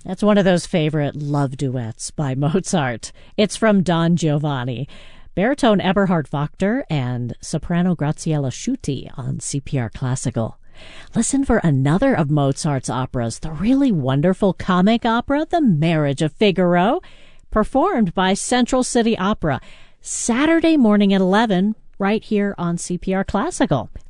That's one of those favorite love duets by Mozart. It's from Don Giovanni. Baritone Eberhard Wachter and soprano Graziella Schutte on CPR Classical. Listen for another of Mozart's operas, the really wonderful comic opera, The Marriage of Figaro, performed by Central City Opera, Saturday morning at 11, right here on CPR Classical.